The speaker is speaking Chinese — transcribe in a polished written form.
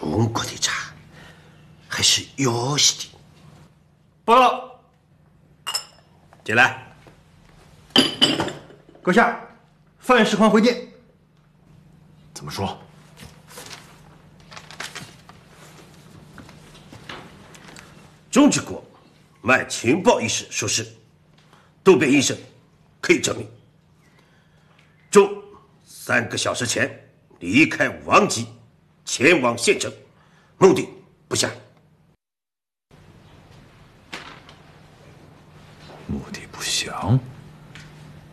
中国的茶还是有些的。 报告， 进来。 阁下，范世宽回电。 怎么说？ 中之国卖情报一事属实，渡边医生可以证明。中3个小时前离开王吉，前往县城，目的不详。